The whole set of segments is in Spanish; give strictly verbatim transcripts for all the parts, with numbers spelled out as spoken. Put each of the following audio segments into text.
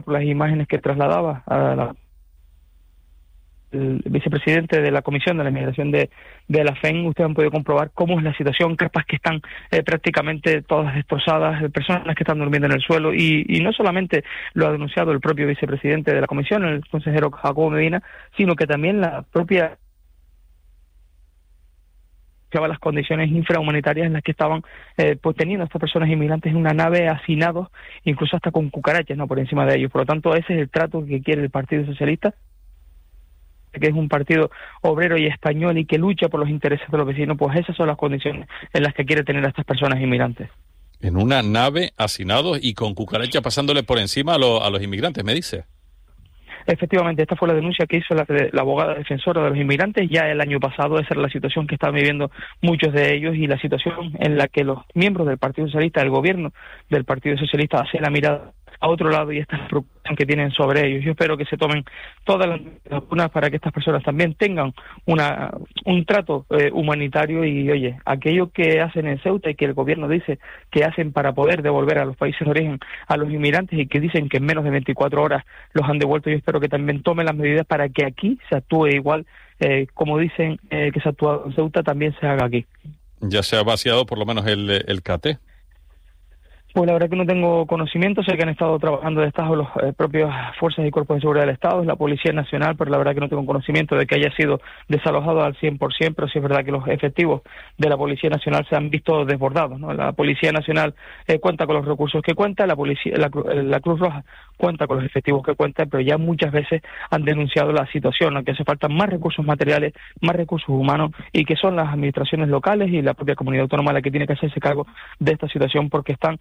las imágenes que trasladaba a la, el vicepresidente de la Comisión de la Inmigración de, de la F E M, ustedes han podido comprobar cómo es la situación, carpas que están eh, prácticamente todas destrozadas, eh, personas que están durmiendo en el suelo, y, y no solamente lo ha denunciado el propio vicepresidente de la Comisión, el consejero Jacobo Medina, sino que también la propia las condiciones infrahumanitarias en las que estaban eh, pues teniendo estas personas inmigrantes en una nave hacinados, incluso hasta con cucarachas, no por encima de ellos. Por lo tanto, ese es el trato que quiere el Partido Socialista, que es un partido obrero y español y que lucha por los intereses de los vecinos. Pues esas son las condiciones en las que quiere tener a estas personas inmigrantes. En una nave hacinados y con cucarachas pasándole por encima a, lo, a los inmigrantes, me dice. Efectivamente, esta fue la denuncia que hizo la, la abogada defensora de los inmigrantes ya el año pasado. Esa era la situación que estaban viviendo muchos de ellos y la situación en la que los miembros del Partido Socialista, el gobierno del Partido Socialista, hace la mirada a otro lado y esta es la preocupación que tienen sobre ellos. Yo espero que se tomen todas las vacunas para que estas personas también tengan una un trato eh, humanitario y, oye, aquello que hacen en Ceuta y que el gobierno dice que hacen para poder devolver a los países de origen a los inmigrantes y que dicen que en menos de veinticuatro horas los han devuelto, yo espero que también tomen las medidas para que aquí se actúe igual, eh, como dicen eh, que se ha actuado en Ceuta, también se haga aquí. Ya se ha vaciado por lo menos el, el C A T. Pues la verdad que no tengo conocimiento, sé que han estado trabajando de Estado los eh, propios fuerzas y cuerpos de seguridad del Estado, la Policía Nacional, pero la verdad que no tengo conocimiento de que haya sido desalojado al cien por ciento, pero sí es verdad que los efectivos de la Policía Nacional se han visto desbordados, ¿no? La Policía Nacional eh, cuenta con los recursos que cuenta, la policía, la, la Cruz Roja cuenta con los efectivos que cuenta, pero ya muchas veces han denunciado la situación, ¿no? Que hace falta más recursos materiales, más recursos humanos, y que son las administraciones locales y la propia comunidad autónoma la que tiene que hacerse cargo de esta situación porque están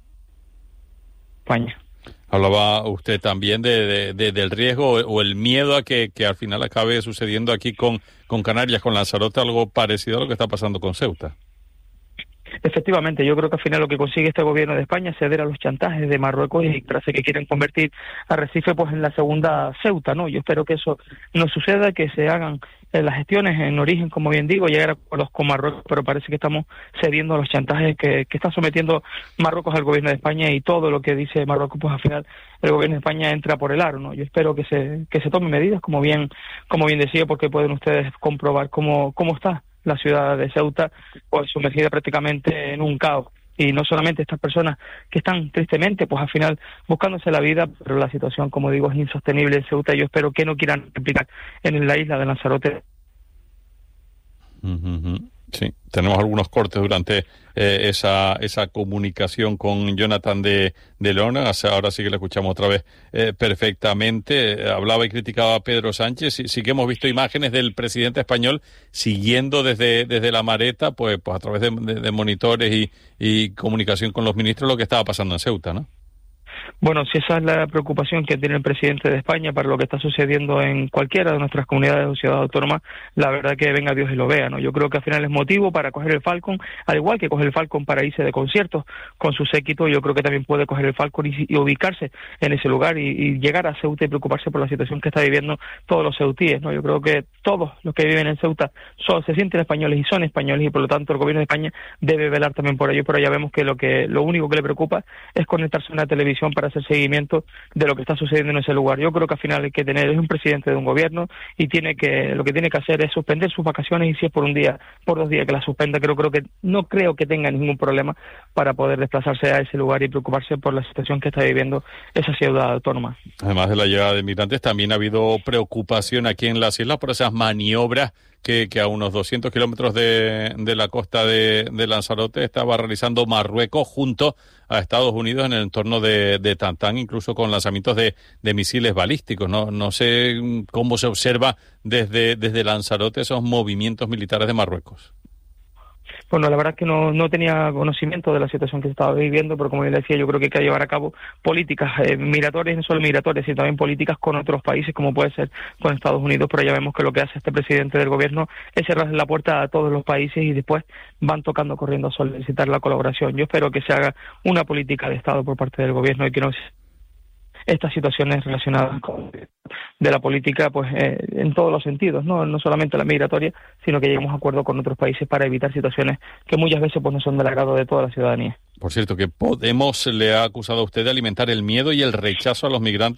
España. Hablaba usted también de, de, de del riesgo o el miedo a que, que al final acabe sucediendo aquí con, con Canarias, con Lanzarote, algo parecido a lo que está pasando con Ceuta. Efectivamente, yo creo que al final lo que consigue este gobierno de España es ceder a los chantajes de Marruecos y parece que quieren convertir a Recife pues en la segunda Ceuta, ¿no? Yo espero que eso no suceda, que se hagan eh, las gestiones en origen, como bien digo, llegar a acuerdos con Marruecos, pero parece que estamos cediendo a los chantajes que, que está sometiendo Marruecos al gobierno de España, y todo lo que dice Marruecos, pues al final el gobierno de España entra por el aro, ¿no? Yo espero que se que se tomen medidas, como bien como bien decía, porque pueden ustedes comprobar cómo cómo está la ciudad de Ceuta, pues sumergida prácticamente en un caos. Y no solamente estas personas que están tristemente, pues al final buscándose la vida, pero la situación, como digo, es insostenible en Ceuta. Yo espero que no quieran replicar en la isla de Lanzarote. Uh-huh. Sí, tenemos algunos cortes durante eh, esa esa comunicación con Jonathan de, de León. Ahora sí que le escuchamos otra vez eh, perfectamente. Eh, hablaba y criticaba a Pedro Sánchez. Sí, sí que hemos visto imágenes del presidente español siguiendo desde desde la Mareta, pues, pues a través de, de, de monitores y, y comunicación con los ministros, lo que estaba pasando en Ceuta, ¿no? Bueno, si esa es la preocupación que tiene el presidente de España para lo que está sucediendo en cualquiera de nuestras comunidades o ciudades autónomas, la verdad que venga Dios y lo vea, ¿no? Yo creo que al final es motivo para coger el Falcon, al igual que coger el Falcon para irse de conciertos con su séquito. Yo creo que también puede coger el Falcon y, y ubicarse en ese lugar y, y llegar a Ceuta y preocuparse por la situación que está viviendo todos los ceutíes, ¿no? Yo creo que todos los que viven en Ceuta son, se sienten españoles y son españoles, y por lo tanto el gobierno de España debe velar también por ello, pero ya vemos que lo que lo único que le preocupa es conectarse a una televisión para hacer seguimiento de lo que está sucediendo en ese lugar. Yo creo que al final hay que tener, es un presidente de un gobierno y tiene que, lo que tiene que hacer es suspender sus vacaciones, y si es por un día, por dos días que las suspenda, creo, creo que no creo que tenga ningún problema para poder desplazarse a ese lugar y preocuparse por la situación que está viviendo esa ciudad autónoma. Además de la llegada de inmigrantes, también ha habido preocupación aquí en las islas por esas maniobras que, que a unos doscientos kilómetros de, de la costa de, de Lanzarote estaba realizando Marruecos junto a Estados Unidos en el entorno de, de Tantán, incluso con lanzamientos de, de misiles balísticos. No, no sé cómo se observa desde, desde Lanzarote esos movimientos militares de Marruecos. Bueno, la verdad es que no, no tenía conocimiento de la situación que se estaba viviendo, pero como yo le decía, yo creo que hay que llevar a cabo políticas eh, migratorias, no solo migratorias, sino también políticas con otros países, como puede ser con Estados Unidos, pero ya vemos que lo que hace este presidente del gobierno es cerrar la puerta a todos los países y después van tocando corriendo a solicitar la colaboración. Yo espero que se haga una política de Estado por parte del gobierno y que no estas situaciones relacionadas con de la política, pues eh, en todos los sentidos, no no solamente la migratoria, sino que lleguemos a acuerdo con otros países para evitar situaciones que muchas veces pues no son del agrado de toda la ciudadanía. Por cierto, que Podemos le ha acusado a usted de alimentar el miedo y el rechazo a los migrantes